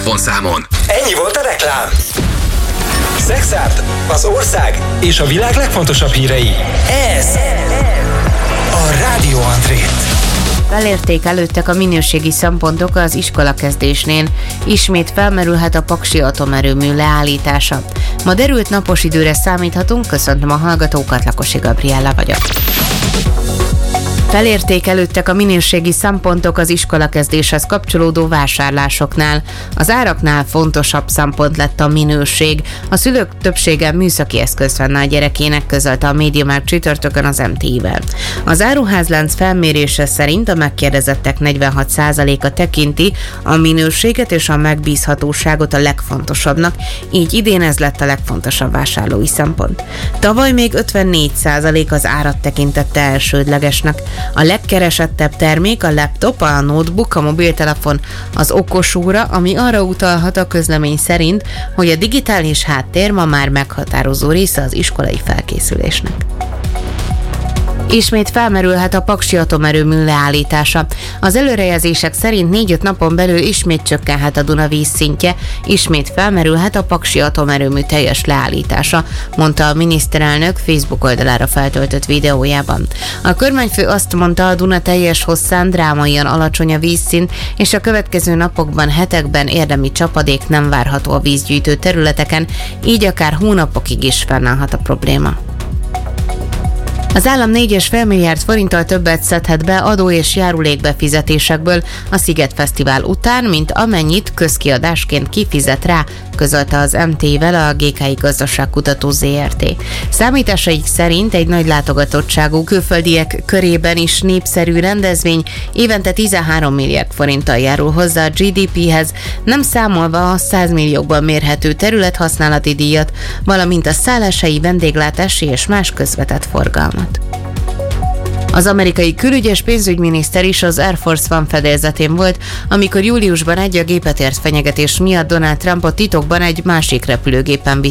telefonszámon. Ennyi volt a reklám. Szexárd, az ország és a világ legfontosabb hírei. Ez a Rádió André. Felértékelődtek a minőségi szempontok az iskolakezdésnél. Ismét felmerülhet a paksi atomerőmű leállítása. Ma derült napos időre számíthatunk, köszöntöm a hallgatókat, Lakosi Gabriella vagyok. Felértékelődtek a minőségi szempontok az iskolakezdéshez kapcsolódó vásárlásoknál. Az áraknál fontosabb szempont lett a minőség. A szülők többsége műszaki eszközt venne a gyerekének, közölte a MediaMarkt csütörtökön az MTI-vel. Az áruházlánc felmérése szerint a megkérdezettek 46%-a tekinti a minőséget és a megbízhatóságot a legfontosabbnak, így idén ez lett a legfontosabb vásárlói szempont. Tavaly még 54% az árat tekintette elsődlegesnek. A legkeresettebb termék a laptop, a notebook, a mobiltelefon, az okosóra, ami arra utalhat a közlemény szerint, hogy a digitális háttér ma már meghatározó része az iskolai felkészülésnek. Ismét felmerülhet a paksi atomerőmű leállítása. Az előrejelzések szerint 4-5 napon belül ismét csökkenhet a Duna vízszintje, ismét felmerülhet a paksi atomerőmű teljes leállítása, mondta a miniszterelnök Facebook oldalára feltöltött videójában. A kormányfő azt mondta, a Duna teljes hosszán drámaian alacsony a vízszint, és a következő napokban, hetekben érdemi csapadék nem várható a vízgyűjtő területeken, így akár hónapokig is fennállhat a probléma. Az állam 4,5 milliárd forinttal többet szedhet be adó- és járulékbefizetésekből a Sziget Fesztivál után, mint amennyit közkiadásként kifizet rá, közölte az MT-vel a GKI Gazdaságkutató ZRT. Számításaik szerint egy nagy látogatottságú külföldiek körében is népszerű rendezvény évente 13 milliárd forinttal járul hozzá a GDP-hez, nem számolva a 100 milliókban mérhető területhasználati díjat, valamint a szálláshely, vendéglátási és más közvetett forgalmat. Az amerikai külügy- és pénzügyminiszter is az Air Force One fedélzetén volt, amikor júliusban egy a gépet ért fenyegetés miatt Donald Trumpot titokban egy másik repülőgépen